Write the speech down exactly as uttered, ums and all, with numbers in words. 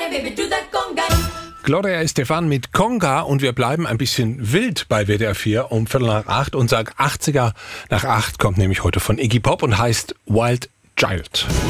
Gloria Estefan mit Conga und wir bleiben ein bisschen wild bei W D R vier um Viertel nach acht. Unser achtziger nach acht kommt nämlich heute von Iggy Pop und heißt Wild Child.